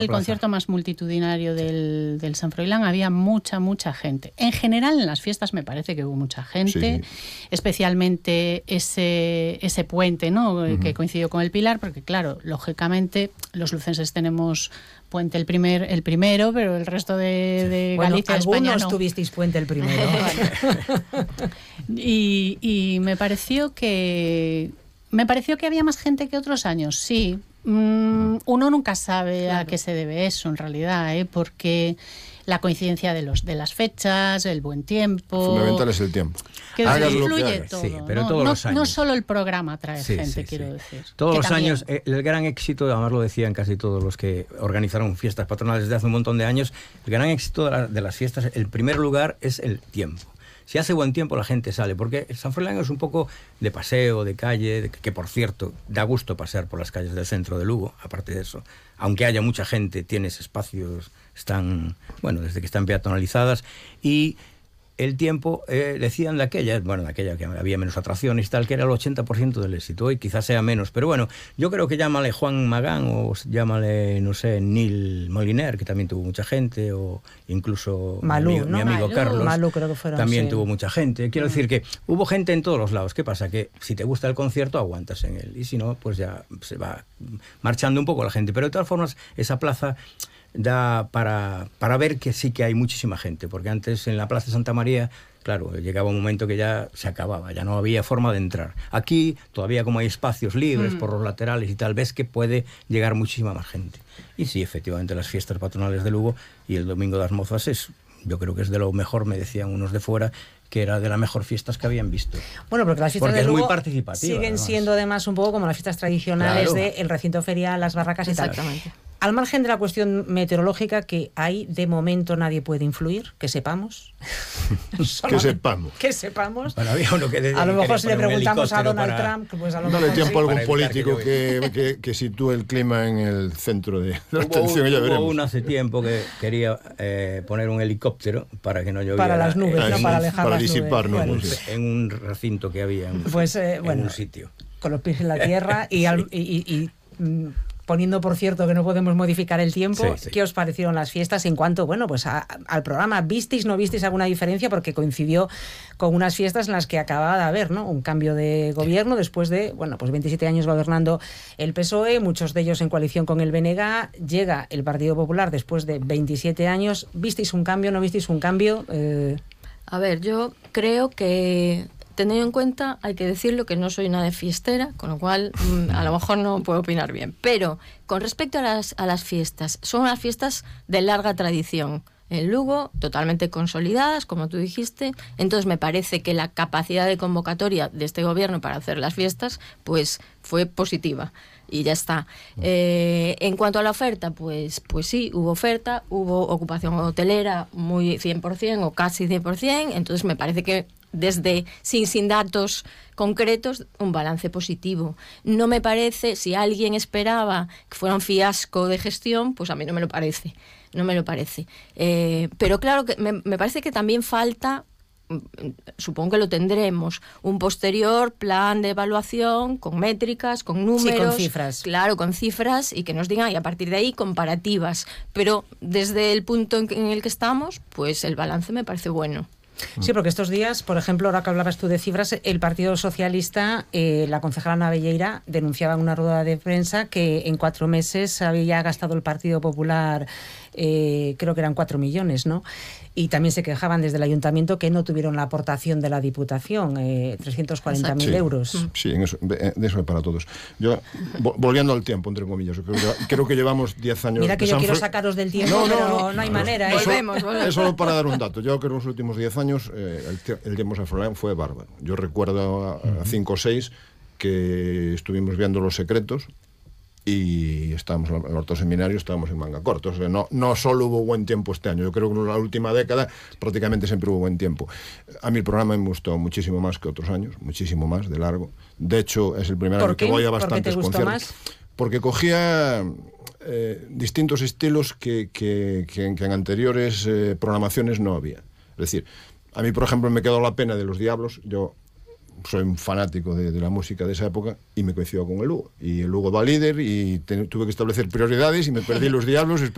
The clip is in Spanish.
el concierto más multitudinario del San Froilán, había mucha gente. En general, en las fiestas me parece que hubo mucha gente, especialmente ese puente, ¿no? Que coincidió con el Pilar, porque claro, lógicamente los lucenses tenemos puente el primero, pero el resto de Galicia, España no. Algunos tuvisteis puente el primero. y me pareció que había más gente que otros años, sí. Uno nunca sabe a qué se debe eso en realidad, porque la coincidencia de las fechas, el buen tiempo. Fundamental es el tiempo. Que influye todo. Sí, pero ¿no? todos los años. No solo el programa trae gente, quiero decir. Todos los también. años, el gran éxito, además lo decían casi todos los que organizaron fiestas patronales desde hace un montón de años, el gran éxito de las fiestas, el primer lugar es el tiempo. Si hace buen tiempo la gente sale, porque el San Froilán es un poco de paseo, de calle, que por cierto, da gusto pasear por las calles del centro de Lugo, aparte de eso. Aunque haya mucha gente, tienes espacios, desde que están peatonalizadas, y el tiempo, decían de aquella que había menos atracciones y tal, que era el 80% del éxito. Hoy quizás sea menos, pero bueno, yo creo que llámale Juan Magán o llámale, no sé, Nil Moliner, que también tuvo mucha gente, o incluso Malú, mi amigo Carlos, Malú creo que fueron, también tuvo mucha gente. Quiero decir que hubo gente en todos los lados. ¿Qué pasa? Que si te gusta el concierto, aguantas en él, y si no, pues ya se va marchando un poco la gente. Pero de todas formas, esa plaza da para ver que sí que hay muchísima gente, porque antes en la Plaza de Santa María, claro, llegaba un momento que ya se acababa, ya no había forma de entrar. Aquí todavía, como hay espacios libres por los laterales y tal, ves que puede llegar muchísima más gente. Y sí, efectivamente, las fiestas patronales de Lugo y el Domingo das Mozas yo creo que es de lo mejor, me decían unos de fuera, que era de las mejores fiestas que habían visto. Bueno, porque las fiestas de Lugo es muy participativa, siguen además. Siendo además un poco como las fiestas tradicionales del recinto ferial, las barracas y tal. Exactamente. Al margen de la cuestión meteorológica, que ahí de momento nadie puede influir, que sepamos. Que sepamos. Bueno, había uno que a lo mejor si le preguntamos a Donald Trump, pues a lo mejor dale tiempo a algún para político que sitúe el clima en el centro de la atención. Hubo uno hace tiempo que quería poner un helicóptero para que no lloviera. Para las nubes, no para alejar para las disipar nubes. nubes. Bueno. En un recinto que había en un sitio. Con los pies en la tierra y poniendo por cierto que no podemos modificar el tiempo, ¿qué os parecieron las fiestas en cuanto, al programa? ¿Visteis, no visteis alguna diferencia? Porque coincidió con unas fiestas en las que acababa de haber, ¿no?, un cambio de gobierno después de, 27 años gobernando el PSOE, muchos de ellos en coalición con el BNG, llega el Partido Popular después de 27 años. ¿Visteis un cambio, no visteis un cambio? A ver, yo creo que, teniendo en cuenta, hay que decirlo, que no soy nada de fiestera, con lo cual a lo mejor no puedo opinar bien. Pero con respecto a las fiestas, son unas fiestas de larga tradición. En Lugo, totalmente consolidadas, como tú dijiste. Entonces me parece que la capacidad de convocatoria de este gobierno para hacer las fiestas, pues fue positiva. Y ya está. En cuanto a la oferta, pues sí, hubo oferta, hubo ocupación hotelera muy 100% o casi 100%. Entonces me parece que sin datos concretos, un balance positivo. No me parece, si alguien esperaba que fuera un fiasco de gestión, pues a mí no me lo parece. Pero claro, que me parece que también falta, supongo que lo tendremos, un posterior plan de evaluación con métricas, con números, con cifras. Claro, con cifras, y que nos digan, y a partir de ahí comparativas. Pero desde el punto en el que estamos, pues el balance me parece bueno. Sí, porque estos días, por ejemplo, ahora que hablabas tú de cifras, el Partido Socialista, la concejala Ana Belleira, denunciaba en una rueda de prensa que en 4 meses había gastado el Partido Popular, creo que eran 4 millones, ¿no? Y también se quejaban desde el Ayuntamiento que no tuvieron la aportación de la Diputación, 340.000 euros. Sí, de eso para todos. Yo, volviendo al tiempo, entre comillas, creo que llevamos 10 años... Mira que yo quiero sacaros del tiempo, pero no hay manera. Volvemos. Es solo para dar un dato. Yo creo que en los últimos 10 años el tiempo San Froilán fue bárbaro. Yo recuerdo a 5 o 6 que estuvimos viendo Los Secretos y estábamos en el Horto Seminario, estábamos en manga corta. O sea, no solo hubo buen tiempo este año, yo creo que en la última década prácticamente siempre hubo buen tiempo. A mí el programa me gustó muchísimo más que otros años, muchísimo más, de largo. De hecho, es el primer año que voy a bastantes conciertos. Más? Porque cogía distintos estilos que en anteriores programaciones no había. Es decir, a mí, por ejemplo, me quedó La Pena de Los Diablos. Yo soy un fanático de la música de esa época y me coincidió con el Lugo. Y el Lugo va líder y tuve que establecer prioridades y me perdí Los Diablos.